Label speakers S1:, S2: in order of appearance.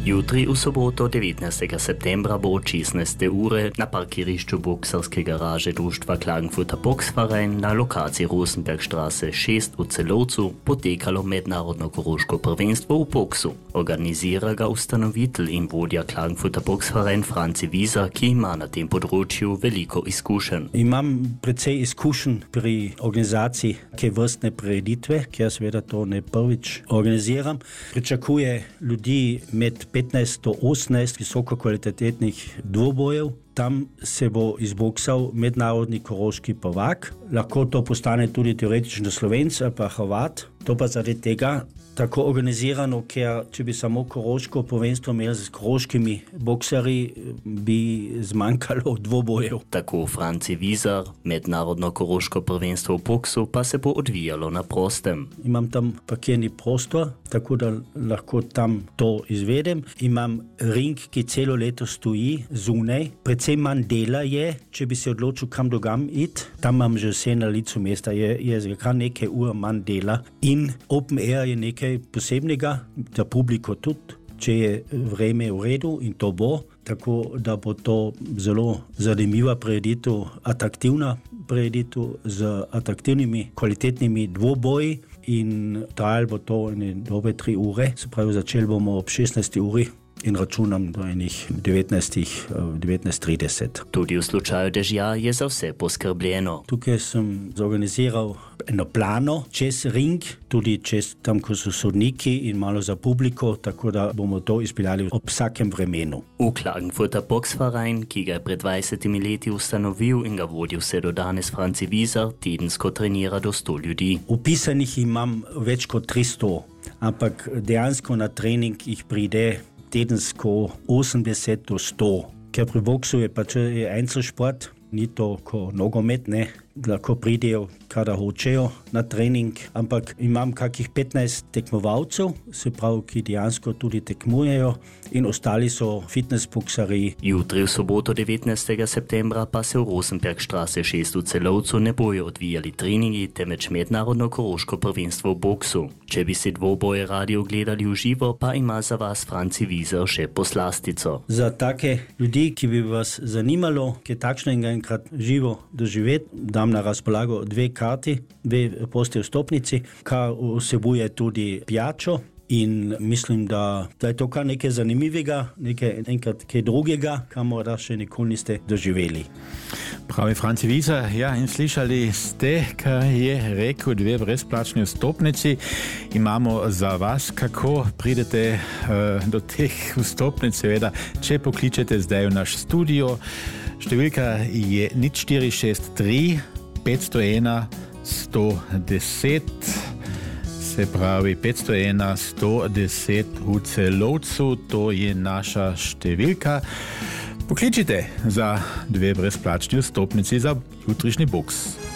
S1: Jutri v soboto 19. septembra bo od 16. ure na parkirišču boksarske garaže društva Klagenfurter Boksverein na lokaciji Rosenbergstraße 6 v Celovcu potekalo mednarodno koroško prvenstvo v boksu. Organizira ga ustanovitelj in vodja Klagenfurter Boksverein Franci Wieser, ki ima na tem področju veliko izkušenj.
S2: Imam precej izkušenj pri organizaciji te vrstne prireditve, ker seveda to ne prvič organiziram. Pričakuje ljudi med 15 do 18 visokokvalitetnih dvobojev. Tam se bo izboksal mednarodni koroški prvak. Lahko to postane tudi teoretično Slovenc ali pa Hrvat. To pa zaradi tega tako organizirano, ker če bi samo koroško prvenstvo imeli z koroškimi boksarji, bi zmanjkalo dvobojev.
S1: Tako Franci Wieser, mednarodno koroško prvenstvo v boksu pa se bo odvijalo na prostem.
S2: Imam tam parkirni prostor, tako da lahko tam to izvedem. Imam ring, ki celo leto stoji zunaj. Predvsem manj dela je, če bi se odločil kam drugam iti. Tam imam že vse na licu mesta, je kar nekaj ur manj dela. In open air je nekaj posebnega, za publiko tudi, če je vreme v redu in to bo, tako da bo to zelo zanimiva prireditev, atraktivna prireditev z atraktivnimi, kvalitetnimi dvoboji in trajalo bo to dobe 3 ure, se pravi začeli bomo ob 16. uri. In računam do enih 19:30.
S1: Tudi v slučaju dežja je za vse poskrbljeno.
S2: Tukaj sem zorganiziral eno plano čez ring, tudi čez tam, ko so sodniki in malo za publiko, tako da bomo to izpeljali ob vsakem vremenu.
S1: V Klagenfurter Boksverein, ki ga je pred 20 leti ustanovil in ga vodil vse do danes Franci Wieser, tedensko trenira do 100 ljudi.
S2: Upisanih imam več kot 300, ampak dejansko na trening jih pride tedensko 80 do 100, ker pri boksu je pač einzelšport, ni to ko nogomet, ne, lahko pridejo, kada hočejo na trening, ampak imam kakih 15 tekmovalcev, se pravi, ki dejansko tudi tekmujejo in ostali so fitness boksarji.
S1: Jutri v soboto 19. septembra pa se v Rosenbergstraße 6 v Celovcu ne bojo odvijali treningi, temveč mednarodno koroško prvenstvo v boksu. Če bi si dvoboje radi ogledali v živo, pa ima za vas Franci Wieser še poslastico.
S2: Za take ljudi, ki bi vas zanimalo, kaj takšnega enkrat živo doživeti, dam na razpolago 2 karti, 2 proste vstopnici, kar vsebuje tudi pijačo in mislim, da je to kar nekaj zanimivega, nekaj enkrat kaj drugega, kar morda še nikoli niste doživeli.
S3: Pravi Franci Wieser, ja, in slišali ste, kar je rekel, 2 brezplačni vstopnici. Imamo za vas, kako pridete do teh vstopnic, seveda, če pokličete zdaj v naš studio. Številka je 0463 501 110, se pravi 501 110 v Celovcu, to je naša številka. Pokličite za 2 brezplačni vstopnici za jutrišnji boks.